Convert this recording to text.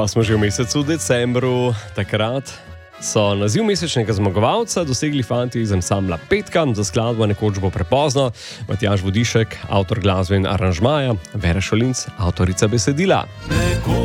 Pa smo že v mesecu decembru. Takrat so naziv mesečnega zmagovalca dosegli fanti iz ansambla Petka, za skladbo Nekoč bo prepozno, Matjaž Vodišek, avtor glasbe in aranžmaja, Vera Šolinc, avtorica besedila.